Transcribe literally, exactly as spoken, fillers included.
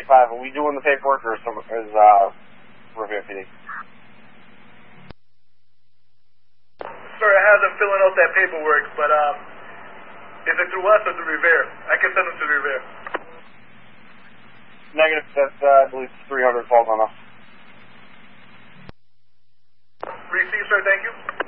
eighty-five. Are we doing the paperwork or is, some, is uh, Revere P D? Sir, I have them filling out that paperwork, but um, is it through us or through Revere? I can send them to Revere. Negative. That's, uh, I believe, three hundred falls on us. Receive, sir. Thank you.